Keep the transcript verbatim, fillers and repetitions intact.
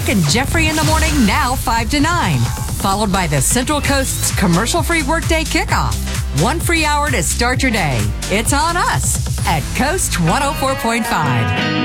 Brooke and Jeffrey in the morning, now five to nine. Followed by the Central Coast's commercial-free workday kickoff. One free hour to start your day. It's on us at Coast one oh four point five.